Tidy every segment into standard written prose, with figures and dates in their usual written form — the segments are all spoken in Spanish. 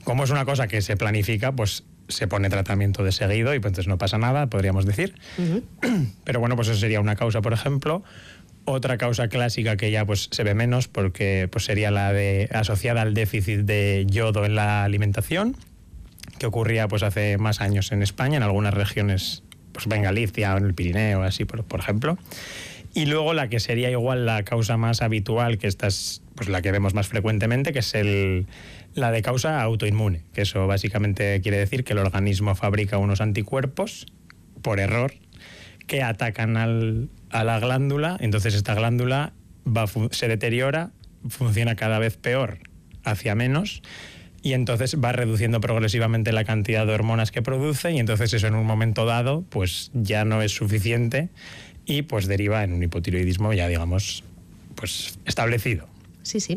Como es una cosa que se planifica, pues se pone tratamiento de seguido y pues entonces no pasa nada, podríamos decir. Pero bueno, pues eso sería una causa, por ejemplo. Otra causa clásica que ya pues se ve menos, porque pues sería la de asociada al déficit de yodo en la alimentación, que ocurría pues hace más años en España, en algunas regiones, pues en Galicia o en el Pirineo, así por ejemplo. Y luego la que sería igual la causa más habitual, que esta es pues la que vemos más frecuentemente, que es la de causa autoinmune, que eso básicamente quiere decir que el organismo fabrica unos anticuerpos por error que atacan a la glándula, entonces esta glándula se deteriora, funciona cada vez peor hacia menos, y entonces va reduciendo progresivamente la cantidad de hormonas que produce, y entonces eso en un momento dado pues ya no es suficiente y pues deriva en un hipotiroidismo ya, digamos, pues establecido. Sí, sí.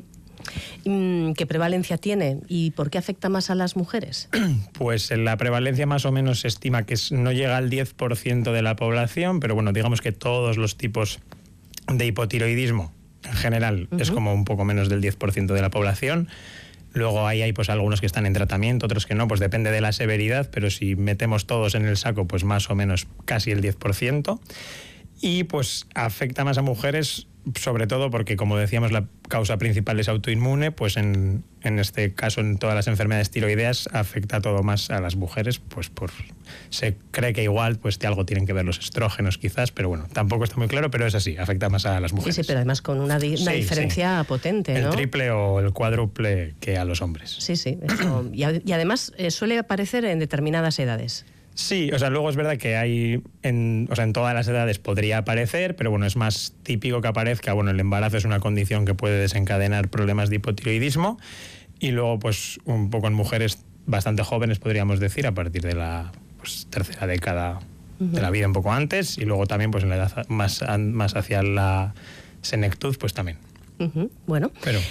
¿Qué prevalencia tiene y por qué afecta más a las mujeres? Pues la prevalencia más o menos se estima que no llega al 10% de la población, pero bueno, digamos que todos los tipos de hipotiroidismo en general es como un poco menos del 10% de la población. Luego hay pues algunos que están en tratamiento, otros que no, pues depende de la severidad, pero si metemos todos en el saco, pues más o menos casi el 10%. Y pues afecta más a mujeres, sobre todo porque, como decíamos, la causa principal es autoinmune, pues en este caso, en todas las enfermedades tiroideas, afecta todo más a las mujeres, pues se cree que igual pues de algo tienen que ver los estrógenos quizás, pero bueno, tampoco está muy claro, pero es así, afecta más a las mujeres. Sí, pero además con una diferencia potente, ¿no? El triple o el cuádruple que a los hombres. Sí, eso, y además suele aparecer en determinadas edades. Sí, o sea, luego es verdad que hay, en todas las edades podría aparecer, pero bueno, es más típico que aparezca, bueno, el embarazo es una condición que puede desencadenar problemas de hipotiroidismo, y luego pues un poco en mujeres bastante jóvenes, podríamos decir, a partir de la tercera década de la vida, un poco antes, y luego también pues en la edad más hacia la senectud, pues también. Bueno. Pero